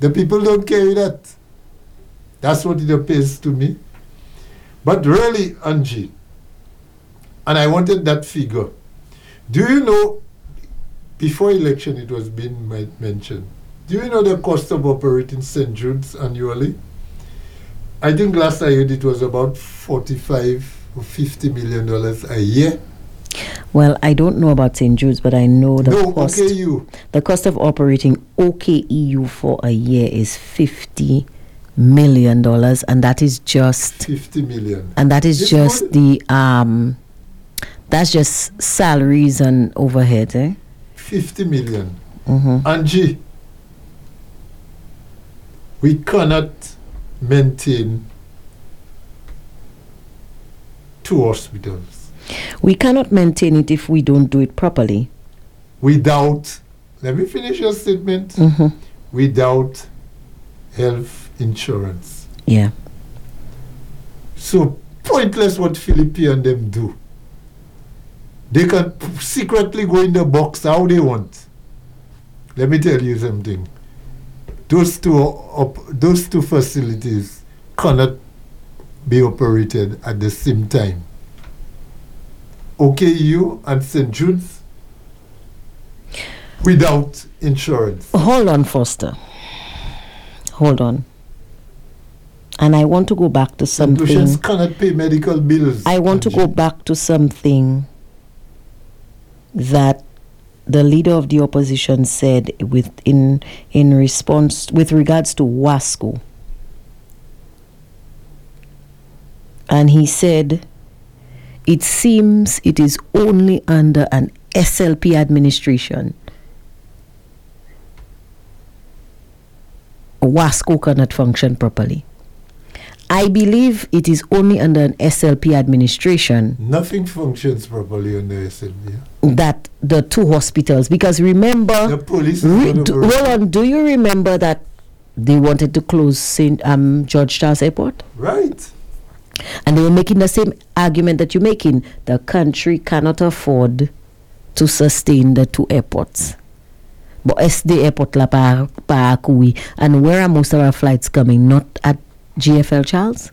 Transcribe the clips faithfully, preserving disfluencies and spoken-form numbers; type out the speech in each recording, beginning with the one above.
The people don't carry that. That's what it appears to me. But really, Angie, and I wanted that figure. Do you know, before election it was being mentioned, do you know the cost of operating Saint Jude's annually? I think last I heard it was about forty-five or fifty million dollars a year. Well, I don't know about Saint Jude's, but I know the no, cost. O K U. The cost of operating O K E U for a year is fifty million dollars, and that is just fifty million. And that is it's just the um, that's just salaries and overhead, eh? Fifty million. Mm-hmm. Angie, we cannot maintain two hospitals. We cannot maintain it if we don't do it properly. Without, let me finish your statement. Mm-hmm. Without health insurance. Yeah. So pointless what Philippi and them do. They can p- secretly go in the box how they want. Let me tell you something. Those two op- those two facilities cannot be operated at the same time. O K U and Saint Jude's without insurance. Hold on, Foster. Hold on. And I want to go back to something. Patients cannot pay medical bills. I want to go back to something that the leader of the opposition said with in in response with regards to WASCO. And he said, it seems it is only under an S L P administration WASCO cannot function properly. I believe it is only under an S L P administration. Nothing functions properly under S L P. That the two hospitals, because remember, the police. Re, do, hold on, do you remember that they wanted to close Saint um, George Charles Airport? Right. And they were making the same argument that you're making. The country cannot afford to sustain the two airports. But S D airport la pa pa Akui. And where are most of our flights coming? Not at G F L Charles?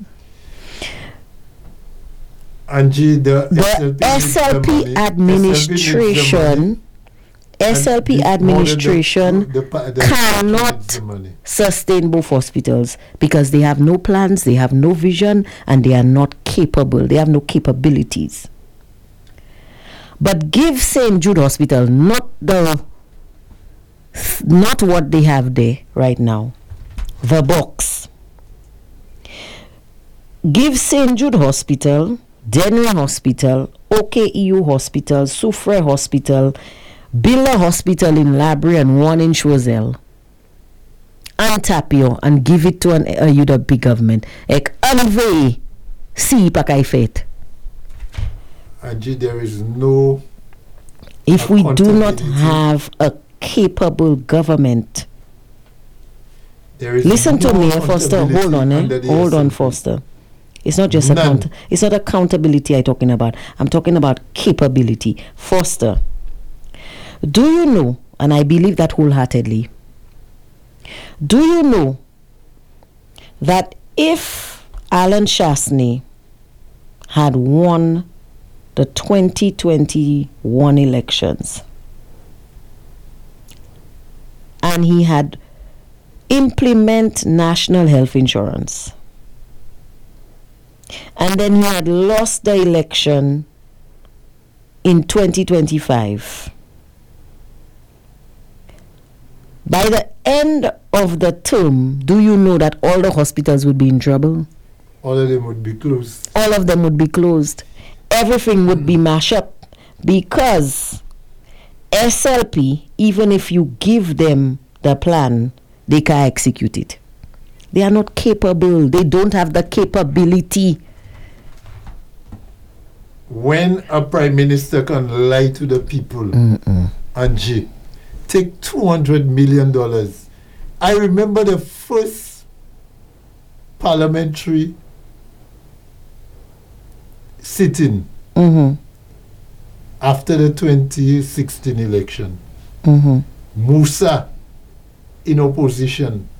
Angie, the, the S L P administration S L P administration the, the, the cannot sustain both hospitals because they have no plans, they have no vision, and they are not capable. They have no capabilities. But give Saint Jude Hospital not the not what they have there right now, the box. Give Saint Jude Hospital, Denver Hospital, O K E U Hospital, Soufrière Hospital, Billa Hospital in Labrie and one in Choiseul, and Tapio, and give it to an a U W P government. Ek anve si pakai fet. Angie, there is no. If we do not have a capable government, there is listen no to me, Foster. Hold on, eh? Hold on, Foster. It's not just account. It's not accountability I'm talking about. I'm talking about capability. Foster, do you know, and I believe that wholeheartedly, do you know that if Alan Chasney had won the twenty twenty-one elections and he had implement national health insurance, and then he had lost the election in twenty twenty-five, by the end of the term, do you know that all the hospitals would be in trouble? All of them would be closed. All of them would be closed. Everything would be mashed up because S L P, even if you give them the plan, they can't execute it. They are not capable. They don't have the capability. When a prime minister can lie to the people, Mm-mm. Angie, take two hundred million dollars. I remember the first parliamentary sitting Mm-hmm. after the twenty sixteen election. Mm-hmm. Musa in opposition